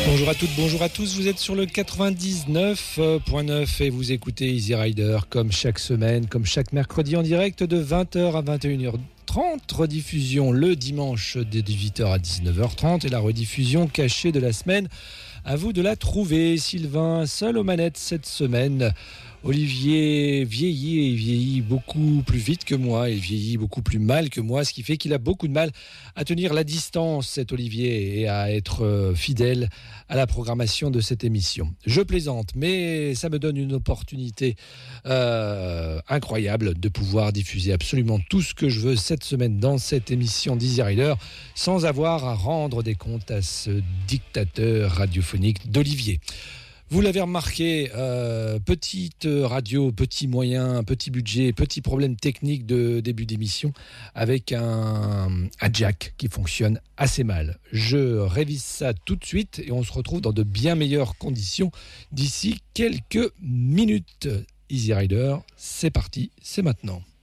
Bonjour à toutes, bonjour à tous, vous êtes sur le 99.9 et vous écoutez Easy Rider comme chaque semaine, comme chaque mercredi en direct de 20h à 21h30, rediffusion le dimanche de 18h à 19h30 et la rediffusion cachée de la semaine. À vous de la trouver. Sylvain seul aux manettes cette semaine. Olivier vieillit beaucoup plus vite que moi et vieillit beaucoup plus mal que moi, ce qui fait qu'il a beaucoup de mal à tenir la distance, cet Olivier, et à être fidèle à la programmation de cette émission. Je plaisante, mais ça me donne une opportunité incroyable de pouvoir diffuser absolument tout ce que je veux cette semaine dans cette émission d'Easy Rider sans avoir à rendre des comptes à ce dictateur radiophonique d'Olivier. Vous l'avez remarqué, petite radio, petit moyen, petit budget, petit problème technique de début d'émission avec un jack qui fonctionne assez mal. Je révise ça tout de suite et on se retrouve dans de bien meilleures conditions d'ici quelques minutes. Easy Rider, c'est parti, c'est maintenant.